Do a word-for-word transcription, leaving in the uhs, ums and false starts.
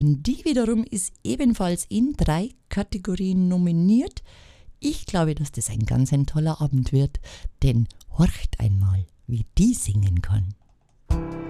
Die wiederum ist ebenfalls in drei Kategorien nominiert. Ich glaube, dass das ein ganz ein toller Abend wird, denn horcht einmal, wie die singen kann.